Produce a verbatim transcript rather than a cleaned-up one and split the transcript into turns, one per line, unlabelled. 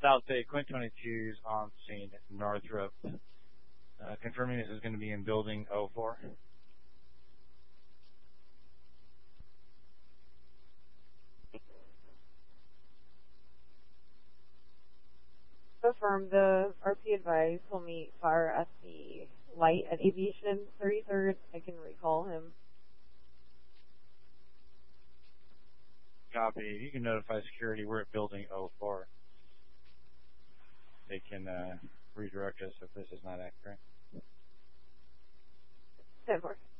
South Bay, Quint twenty-two's on scene at Northrop. Uh, confirming this is going to be in building oh four.
Affirm the R P advice will meet fire at the light at Aviation thirty-third. I can recall him.
Copy. If you can notify security, we're at building oh four. They can uh, redirect us if this is not accurate.
ten four.